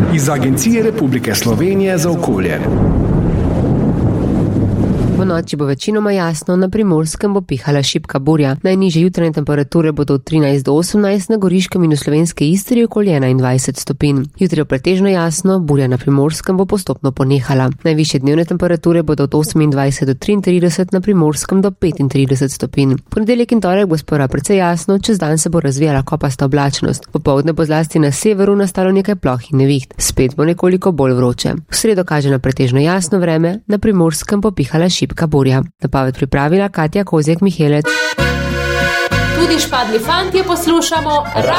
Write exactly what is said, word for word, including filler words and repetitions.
iz Agencije Republike Slovenije za okolje. Po noči bo večinoma jasno, na Primorskem bo pihala šibka burja. Najnižje jutranje temperature bodo od trinajst do osemnajst, na Goriškem in v Slovenski Istri okoli enaindvajset stopinj. Jutri bo pretežno jasno, burja na Primorskem bo postopno ponehala. Najvišje dnevne temperature bodo od osemindvajset do triintrideset, na Primorskem do petintrideset stopinj. Ponedeljek in torek bo sprva precej jasno, čez dan se bo razvijala kopasta oblačnost. Popoldne bo zlasti na severu nastalo nekaj ploh in neviht. Spet bo nekoliko bolj vroče. V sredo kaže na pretežno jasno vreme, na Primorskem bo pihala šibka burja. Napoved pripravila Katja Kozjek-Mihelec. Tudi Špadli fantje poslušamo.